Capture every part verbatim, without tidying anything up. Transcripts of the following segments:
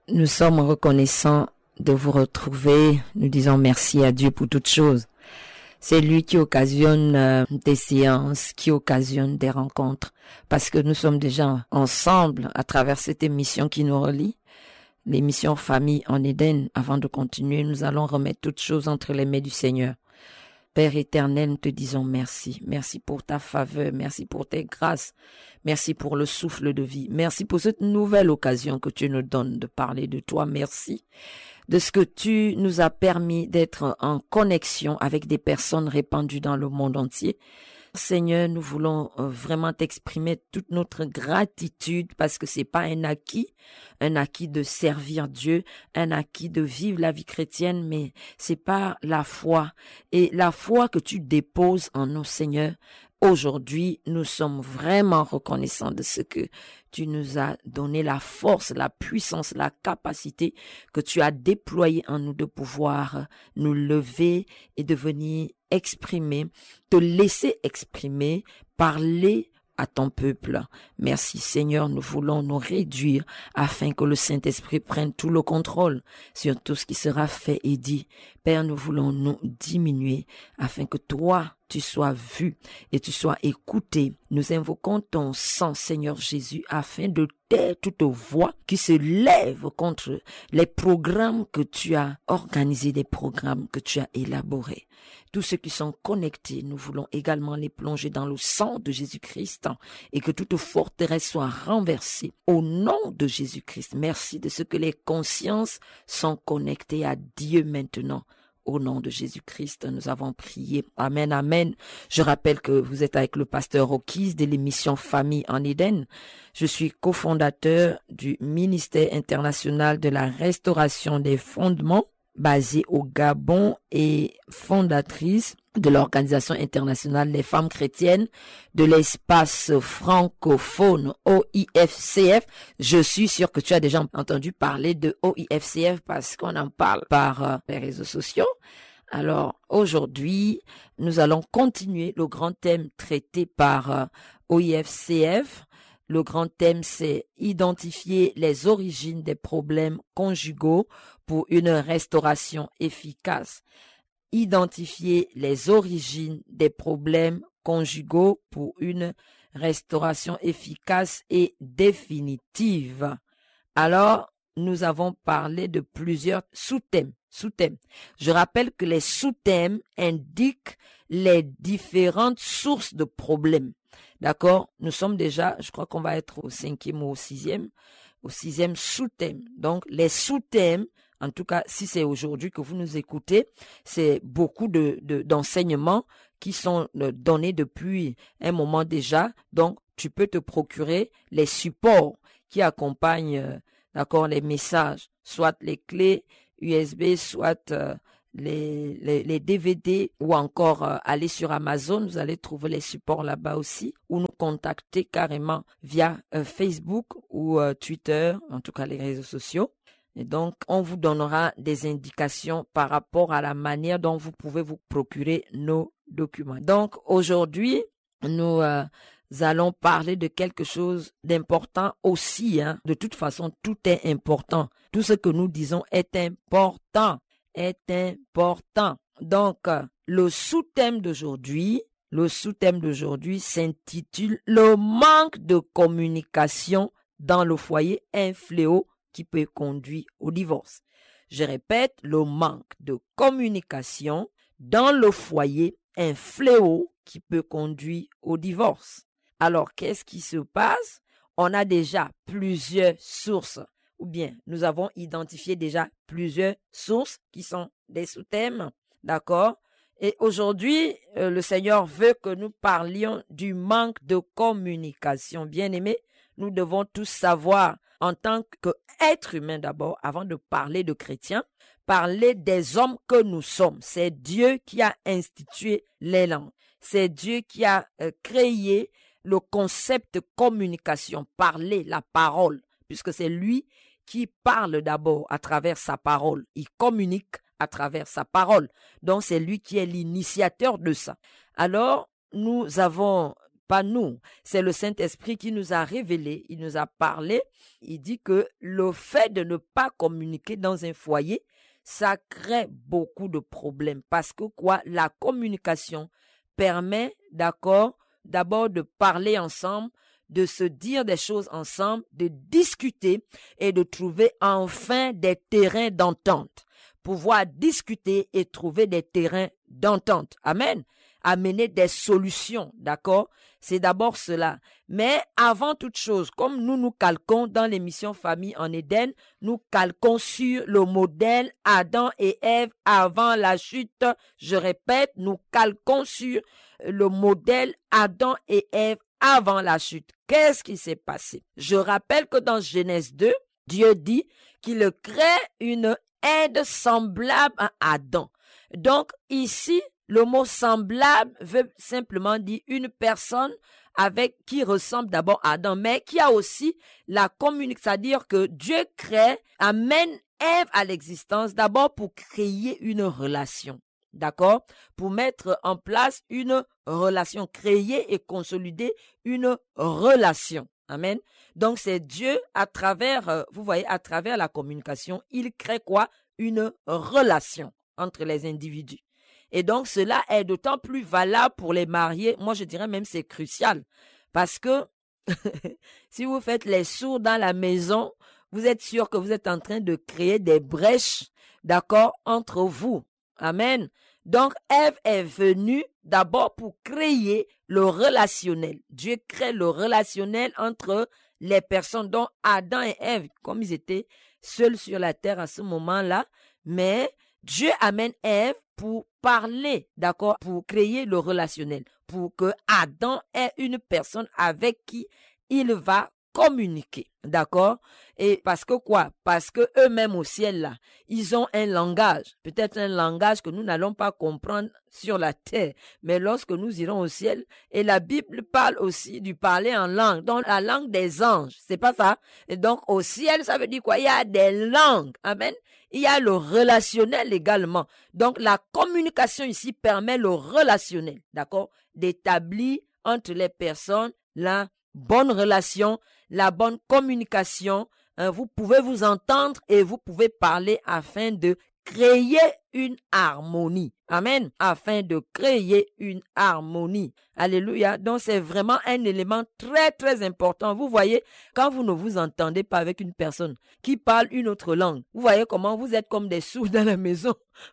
Nous sommes reconnaissants de vous retrouver. Nous disons merci à Dieu pour toutes choses. C'est lui qui occasionne euh, des séances, qui occasionne des rencontres, parce que nous sommes déjà ensemble à travers cette émission qui nous relie, l'émission Famille en Éden. Avant de continuer, nous allons remettre toutes choses entre les mains du Seigneur. Père éternel, nous te disons merci. Merci pour ta faveur, merci pour tes grâces, merci pour le souffle de vie, merci pour cette nouvelle occasion que tu nous donnes de parler de toi. Merci de ce que tu nous as permis d'être en connexion avec des personnes répandues dans le monde entier. Seigneur, nous voulons vraiment t'exprimer toute notre gratitude parce que c'est pas un acquis, un acquis de servir Dieu, un acquis de vivre la vie chrétienne, mais c'est pas la foi. Et la foi que tu déposes en nous, Seigneur, aujourd'hui, nous sommes vraiment reconnaissants de ce que tu nous as donné, la force, la puissance, la capacité que tu as déployée en nous de pouvoir nous lever et de venir exprimer, te laisser exprimer, parler à ton peuple. Merci Seigneur, nous voulons nous réduire afin que le Saint-Esprit prenne tout le contrôle sur tout ce qui sera fait et dit. Père, nous voulons nous diminuer afin que toi, tu sois vu et tu sois écouté. Nous invoquons ton sang, Seigneur Jésus, afin de taire toute voix qui se lève contre les programmes que tu as organisés, des programmes que tu as élaborés. Tous ceux qui sont connectés, nous voulons également les plonger dans le sang de Jésus-Christ et que toute forteresse soit renversée au nom de Jésus-Christ. Merci de ce que les consciences sont connectées à Dieu maintenant. Au nom de Jésus-Christ, nous avons prié. Amen, amen. Je rappelle que vous êtes avec le pasteur Okis de l'émission Famille en Éden. Je suis cofondateur du ministère international de la restauration des fondements basé au Gabon et fondatrice de l'Organisation internationale des femmes chrétiennes de l'espace francophone O I F C F. Je suis sûr que tu as déjà entendu parler de O I F C F parce qu'on en parle par euh, les réseaux sociaux. Alors aujourd'hui, nous allons continuer le grand thème traité par euh, O I F C F. Le grand thème, c'est identifier les origines des problèmes conjugaux pour une restauration efficace. Identifier les origines des problèmes conjugaux pour une restauration efficace et définitive. Alors, nous avons parlé de plusieurs sous-thèmes. Sous-thèmes. Je rappelle que les sous-thèmes indiquent les différentes sources de problèmes. D'accord? Nous sommes déjà, je crois qu'on va être au cinquième ou au sixième, au sixième sous-thème. Donc, les sous-thèmes, en tout cas, si c'est aujourd'hui que vous nous écoutez, c'est beaucoup de, de, d'enseignements qui sont donnés depuis un moment déjà. Donc, tu peux te procurer les supports qui accompagnent, euh, d'accord, les messages, soit les clés U S B, soit euh, les, les, les D V D ou encore euh, aller sur Amazon, vous allez trouver les supports là-bas aussi, ou nous contacter carrément via euh, Facebook ou euh, Twitter, en tout cas les réseaux sociaux. Et donc, on vous donnera des indications par rapport à la manière dont vous pouvez vous procurer nos documents. Donc, aujourd'hui, nous euh, allons parler de quelque chose d'important aussi. Hein. De toute façon, tout est important. Tout ce que nous disons est important. est important. Donc, euh, le sous-thème d'aujourd'hui, le sous-thème d'aujourd'hui s'intitule « Le manque de communication dans le foyer, un fléau qui peut conduire au divorce ». Je répète, le manque de communication dans le foyer, un fléau qui peut conduire au divorce. Alors, qu'est-ce qui se passe? On a déjà plusieurs sources. Ou bien, nous avons identifié déjà plusieurs sources qui sont des sous-thèmes, d'accord? Et aujourd'hui, euh, le Seigneur veut que nous parlions du manque de communication. Bien-aimés, nous devons tous savoir, en tant qu'être humain d'abord, avant de parler de chrétiens, parler des hommes que nous sommes. C'est Dieu qui a institué les langues. C'est Dieu qui a euh, créé le concept de communication, parler, la parole, puisque c'est lui qui parle d'abord à travers sa parole. Il communique à travers sa parole. Donc, c'est lui qui est l'initiateur de ça. Alors, nous avons pas nous. C'est le Saint-Esprit qui nous a révélé, il nous a parlé. Il dit que le fait de ne pas communiquer dans un foyer, ça crée beaucoup de problèmes. Parce que quoi? La communication permet, d'accord, d'abord de parler ensemble, de se dire des choses ensemble, de discuter et de trouver enfin des terrains d'entente. Pouvoir discuter et trouver des terrains d'entente. Amen. Amener des solutions, d'accord? C'est d'abord cela. Mais avant toute chose, comme nous nous calquons dans l'émission Famille en Éden, nous calquons sur le modèle Adam et Ève avant la chute. Je répète, nous calquons sur le modèle Adam et Ève avant la chute. Qu'est-ce qui s'est passé? Je rappelle que dans Genèse deux, Dieu dit qu'il crée une aide semblable à Adam. Donc ici, le mot semblable veut simplement dire une personne avec qui ressemble d'abord à Adam, mais qui a aussi la communication, c'est-à-dire que Dieu crée, amène Ève à l'existence d'abord pour créer une relation. D'accord? Pour mettre en place une relation, créer et consolider une relation. Amen. Donc c'est Dieu à travers, euh, vous voyez, à travers la communication, il crée quoi? Une relation entre les individus. Et donc cela est d'autant plus valable pour les mariés. Moi je dirais même c'est crucial. Parce que si vous faites les sourds dans la maison, vous êtes sûr que vous êtes en train de créer des brèches, d'accord, entre vous. Amen. Donc, Ève est venue d'abord pour créer le relationnel. Dieu crée le relationnel entre les personnes, dont Adam et Ève, comme ils étaient seuls sur la terre à ce moment-là. Mais Dieu amène Ève pour parler, d'accord, pour créer le relationnel, pour que Adam ait une personne avec qui il va communiquer, d'accord? Et parce que quoi? Parce que eux-mêmes au ciel là, ils ont un langage, peut-être un langage que nous n'allons pas comprendre sur la terre, mais lorsque nous irons au ciel, et la Bible parle aussi du parler en langue, donc la langue des anges, c'est pas ça? Et donc au ciel, ça veut dire quoi? Il y a des langues, amen? Il y a le relationnel également. Donc la communication ici permet le relationnel, d'accord? D'établir entre les personnes la bonne relation, la bonne communication, hein, vous pouvez vous entendre et vous pouvez parler afin de créer une harmonie. Amen. Afin de créer une harmonie. Alléluia. Donc c'est vraiment un élément très très important. Vous voyez, quand vous ne vous entendez pas avec une personne qui parle une autre langue, vous voyez comment vous êtes comme des sourds dans la maison.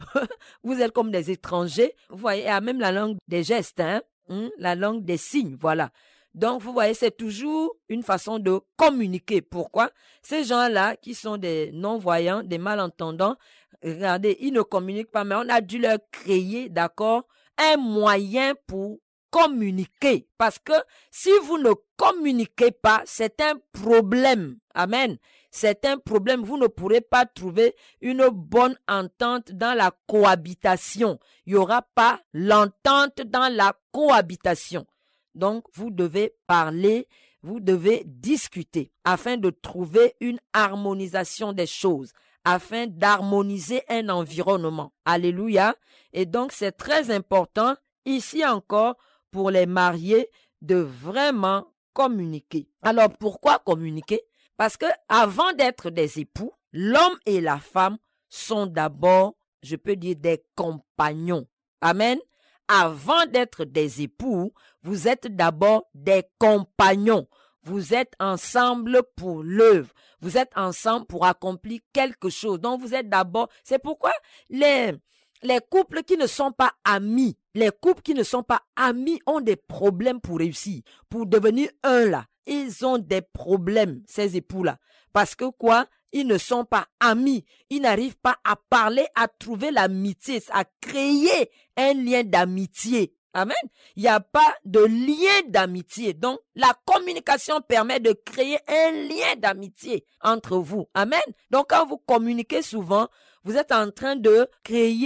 Vous êtes comme des étrangers. Vous voyez, il y a même la langue des gestes, hein, hein, la langue des signes, voilà. Donc, vous voyez, c'est toujours une façon de communiquer. Pourquoi? Ces gens-là qui sont des non-voyants, des malentendants, regardez, ils ne communiquent pas, mais on a dû leur créer, d'accord, un moyen pour communiquer. Parce que si vous ne communiquez pas, c'est un problème. Amen. C'est un problème. Vous ne pourrez pas trouver une bonne entente dans la cohabitation. Il n'y aura pas l'entente dans la cohabitation. Donc, vous devez parler, vous devez discuter afin de trouver une harmonisation des choses, afin d'harmoniser un environnement. Alléluia. Et donc, c'est très important, ici encore, pour les mariés, de vraiment communiquer. Alors, pourquoi communiquer? Parce que avant d'être des époux, l'homme et la femme sont d'abord, je peux dire, des compagnons. Amen. Avant d'être des époux, vous êtes d'abord des compagnons. Vous êtes ensemble pour l'œuvre. Vous êtes ensemble pour accomplir quelque chose. Donc, vous êtes d'abord... C'est pourquoi les, les couples qui ne sont pas amis, les couples qui ne sont pas amis ont des problèmes pour réussir, pour devenir un là. Ils ont des problèmes, ces époux-là. Parce que quoi? Ils ne sont pas amis. Ils n'arrivent pas à parler, à trouver l'amitié, à créer un lien d'amitié. Amen. Il n'y a pas de lien d'amitié. Donc, la communication permet de créer un lien d'amitié entre vous. Amen. Donc, quand vous communiquez souvent, vous êtes en train de créer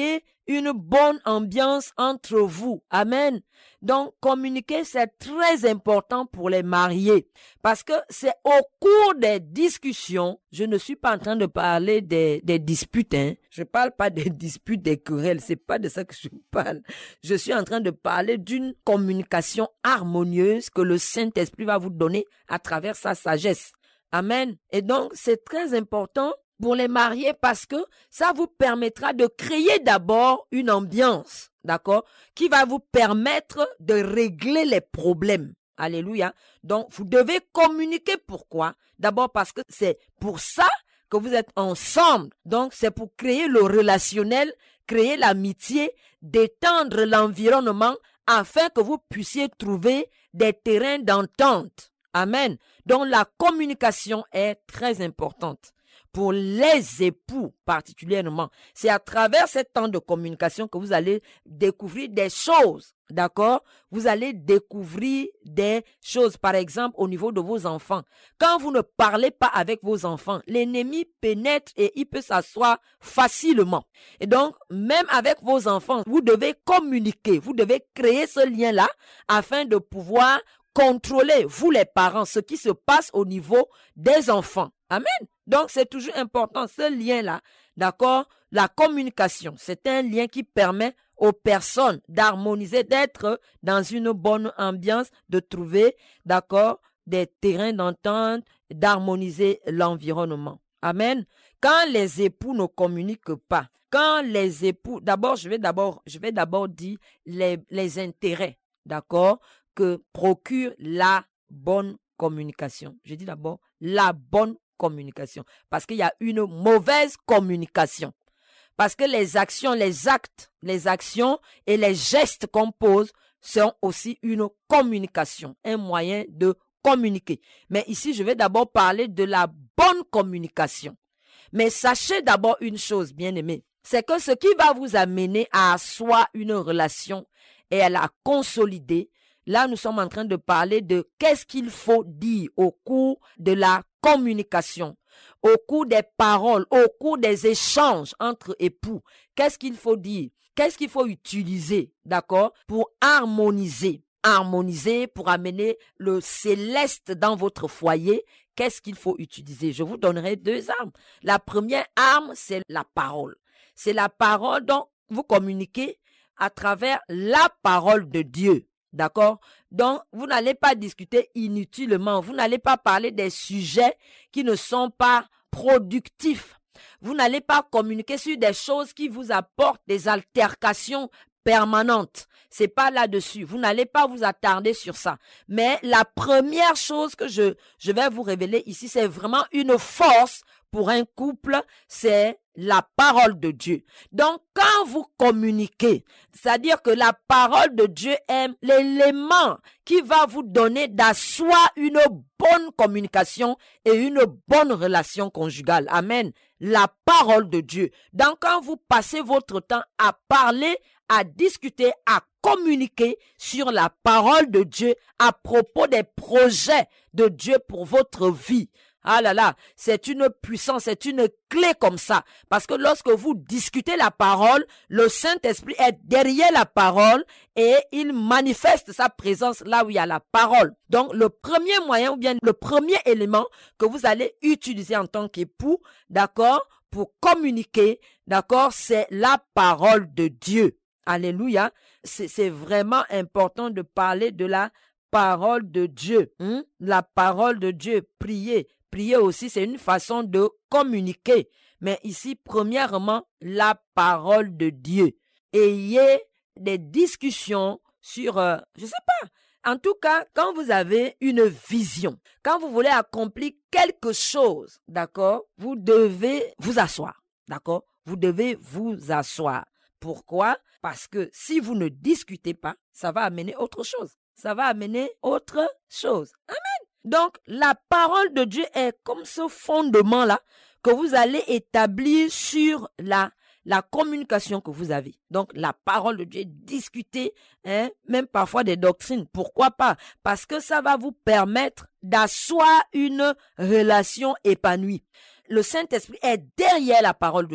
une bonne ambiance entre vous. Amen. Donc, communiquer, c'est très important pour les mariés parce que c'est au cours des discussions, je ne suis pas en train de parler des, des disputes, hein. Je parle pas des disputes, des querelles, c'est pas de ça que je parle. Je suis en train de parler d'une communication harmonieuse que le Saint-Esprit va vous donner à travers sa sagesse. Amen. Et donc, c'est très important pour les mariés parce que ça vous permettra de créer d'abord une ambiance, d'accord, qui va vous permettre de régler les problèmes. Alléluia. Donc, vous devez communiquer. Pourquoi? D'abord parce que c'est pour ça que vous êtes ensemble. Donc, c'est pour créer le relationnel, créer l'amitié, détendre l'environnement afin que vous puissiez trouver des terrains d'entente. Amen. Donc, la communication est très importante. Pour les époux particulièrement, c'est à travers ce temps de communication que vous allez découvrir des choses, d'accord? Vous allez découvrir des choses, par exemple, au niveau de vos enfants. Quand vous ne parlez pas avec vos enfants, l'ennemi pénètre et il peut s'asseoir facilement. Et donc, même avec vos enfants, vous devez communiquer, vous devez créer ce lien-là afin de pouvoir contrôler, vous les parents, ce qui se passe au niveau des enfants. Amen. Donc, c'est toujours important, ce lien-là, d'accord? La communication, c'est un lien qui permet aux personnes d'harmoniser, d'être dans une bonne ambiance, de trouver, d'accord, des terrains d'entente, d'harmoniser l'environnement. Amen. Quand les époux ne communiquent pas, quand les époux, d'abord, je vais d'abord, je vais d'abord dire les, les intérêts, d'accord, que procure la bonne communication. Je dis d'abord la bonne communication parce qu'il y a une mauvaise communication. Parce que les actions, les actes, les actions et les gestes qu'on pose sont aussi une communication, un moyen de communiquer. Mais ici, je vais d'abord parler de la bonne communication. Mais sachez d'abord une chose, bien-aimés, c'est que ce qui va vous amener à asseoir une relation et à la consolider, là, nous sommes en train de parler de qu'est-ce qu'il faut dire au cours de la communication, au cours des paroles, au cours des échanges entre époux. Qu'est-ce qu'il faut dire? Qu'est-ce qu'il faut utiliser, d'accord, pour harmoniser? Harmoniser, pour amener le céleste dans votre foyer. Qu'est-ce qu'il faut utiliser? Je vous donnerai deux armes. La première arme, c'est la parole. C'est la parole dont vous communiquez à travers la parole de Dieu. D'accord? Donc, vous n'allez pas discuter inutilement. Vous n'allez pas parler des sujets qui ne sont pas productifs. Vous n'allez pas communiquer sur des choses qui vous apportent des altercations permanentes. C'est pas là-dessus. Vous n'allez pas vous attarder sur ça. Mais la première chose que je, je vais vous révéler ici, c'est vraiment une force pour un couple, c'est la parole de Dieu. Donc, quand vous communiquez, c'est-à-dire que la parole de Dieu est l'élément qui va vous donner d'asseoir une bonne communication et une bonne relation conjugale. Amen. La parole de Dieu. Donc, quand vous passez votre temps à parler, à discuter, à communiquer sur la parole de Dieu à propos des projets de Dieu pour votre vie, ah là là, c'est une puissance, c'est une clé comme ça. Parce que lorsque vous discutez la parole, le Saint-Esprit est derrière la parole et il manifeste sa présence là où il y a la parole. Donc, le premier moyen ou bien le premier élément que vous allez utiliser en tant qu'époux, d'accord, pour communiquer, d'accord, c'est la parole de Dieu. Alléluia. C'est, c'est vraiment important de parler de la parole de Dieu. Hein? La parole de Dieu, prier. Prier aussi, c'est une façon de communiquer. Mais ici, premièrement, la parole de Dieu. Ayez des discussions sur, euh, je sais pas, en tout cas, quand vous avez une vision, quand vous voulez accomplir quelque chose, d'accord, vous devez vous asseoir, d'accord? Vous devez vous asseoir. Pourquoi? Parce que si vous ne discutez pas, ça va amener autre chose. Ça va amener autre chose. Amen. Donc, la parole de Dieu est comme ce fondement-là que vous allez établir sur la, la communication que vous avez. Donc, la parole de Dieu, discuter, hein, même parfois des doctrines. Pourquoi pas? Parce que ça va vous permettre d'asseoir une relation épanouie. Le Saint-Esprit est derrière la parole de Dieu.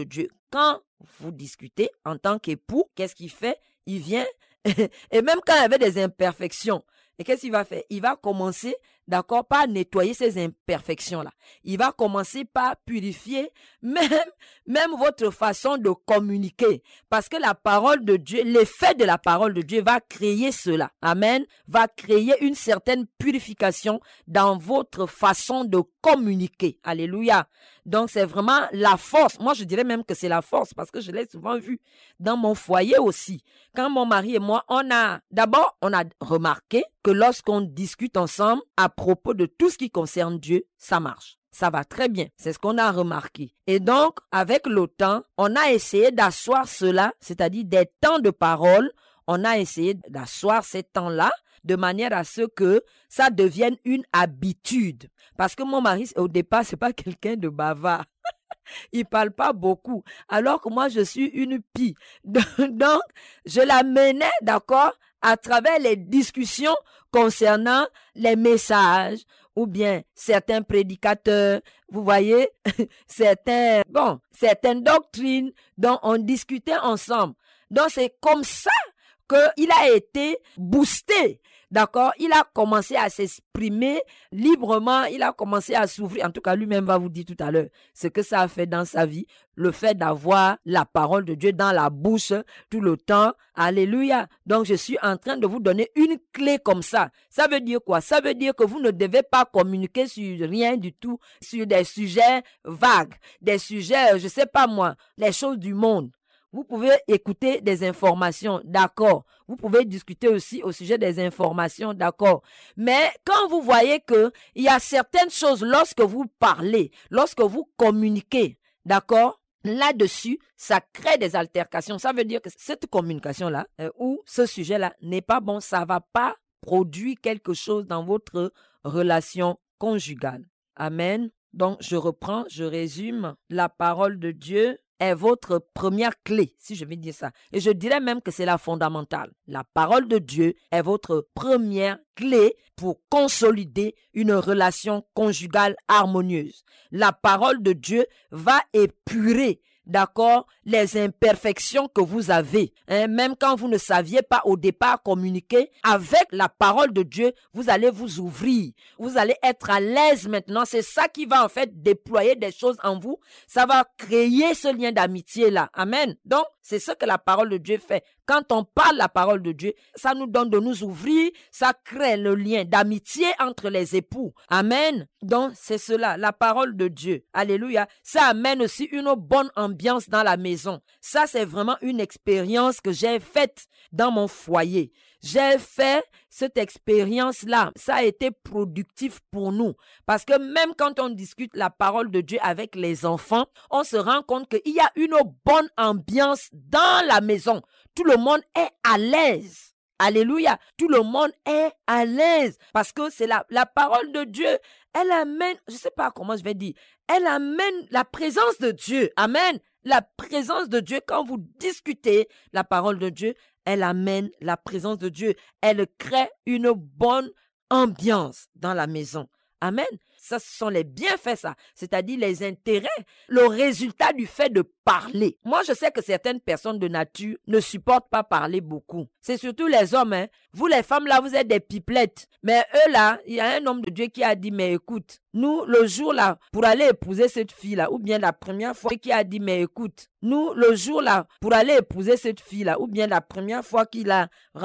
quand vous discutez en tant qu'époux, qu'est-ce qu'il fait? Il vient, et même quand il y avait des imperfections, et qu'est-ce qu'il va faire? Il va commencer, d'accord, par nettoyer ces imperfections-là. Il va commencer par purifier même, même votre façon de communiquer. Parce que la parole de Dieu, l'effet de la parole de Dieu va créer cela. Amen. Va créer une certaine purification dans votre façon de communiquer. Alléluia. Donc, c'est vraiment la force. Moi, je dirais même que c'est la force parce que je l'ai souvent vu dans mon foyer aussi. Quand mon mari et moi, on a, d'abord, on a remarqué que lorsqu'on discute ensemble à propos de tout ce qui concerne Dieu, ça marche. Ça va très bien. C'est ce qu'on a remarqué. Et donc, avec le temps, on a essayé d'asseoir cela, c'est-à-dire des temps de parole. On a essayé d'asseoir ces temps-là de manière à ce que ça devienne une habitude. Parce que mon mari, au départ, c'est pas quelqu'un de bavard. Il parle pas beaucoup. Alors que moi, je suis une pie. Donc, je la menais, d'accord, à travers les discussions concernant les messages ou bien certains prédicateurs, vous voyez, certains, bon, certaines doctrines dont on discutait ensemble. Donc, c'est comme ça qu'il a été boosté. D'accord? Il a commencé à s'exprimer librement, il a commencé à s'ouvrir. En tout cas, lui-même va vous dire tout à l'heure ce que ça a fait dans sa vie, le fait d'avoir la parole de Dieu dans la bouche tout le temps. Alléluia. Donc, je suis en train de vous donner une clé comme ça. Ça veut dire quoi? Ça veut dire que vous ne devez pas communiquer sur rien du tout, sur des sujets vagues, des sujets, je sais pas moi, les choses du monde. Vous pouvez écouter des informations, d'accord. Vous pouvez discuter aussi au sujet des informations, d'accord. Mais quand vous voyez que il y a certaines choses lorsque vous parlez, lorsque vous communiquez, d'accord, là-dessus, ça crée des altercations. Ça veut dire que cette communication-là euh, ou ce sujet-là n'est pas bon. Ça va pas produire quelque chose dans votre relation conjugale. Amen. Donc, je reprends, je résume. La parole de Dieu est votre première clé, si je vais dire ça. Et je dirais même que c'est la fondamentale. La parole de Dieu est votre première clé pour consolider une relation conjugale harmonieuse. La parole de Dieu va épurer, d'accord, les imperfections que vous avez. Hein, même quand vous ne saviez pas au départ communiquer, avec la parole de Dieu, vous allez vous ouvrir. Vous allez être à l'aise maintenant. C'est ça qui va en fait déployer des choses en vous. Ça va créer ce lien d'amitié-là. Amen. Donc, c'est ce que la parole de Dieu fait. Quand on parle la parole de Dieu, ça nous donne de nous ouvrir, ça crée le lien d'amitié entre les époux. Amen. Donc, c'est cela, la parole de Dieu. Alléluia. Ça amène aussi une bonne ambiance dans la maison. Ça, c'est vraiment une expérience que j'ai faite dans mon foyer. J'ai fait cette expérience-là. Ça a été productif pour nous. Parce que même quand on discute la parole de Dieu avec les enfants, on se rend compte qu'il y a une bonne ambiance dans la maison. Tout le monde est à l'aise. Alléluia. Tout le monde est à l'aise. Parce que c'est la, la parole de Dieu. Elle amène, je ne sais pas comment je vais dire, elle amène la présence de Dieu. Amen. La présence de Dieu, quand vous discutez la parole de Dieu, elle amène la présence de Dieu. Elle crée une bonne ambiance dans la maison. Amen. Ça, ce sont les bienfaits, ça. C'est-à-dire les intérêts, le résultat du fait de parler. Moi, je sais que certaines personnes de nature ne supportent pas parler beaucoup. C'est surtout les hommes, hein. Vous, les femmes, là, vous êtes des pipelettes. Mais eux, là, il y a un homme de Dieu qui a dit, mais écoute, nous, le jour, là, pour aller épouser cette fille-là, ou bien la première fois qui a dit, mais écoute, nous, le jour, là, pour aller épouser cette fille-là, ou bien la première fois qu'il a